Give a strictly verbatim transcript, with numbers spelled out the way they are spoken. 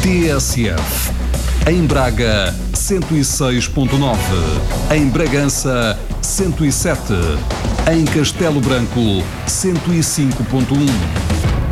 T S F. Em Braga, cento e seis ponto nove. Em Bragança, cento e sete. Em Castelo Branco, cento e cinco ponto um.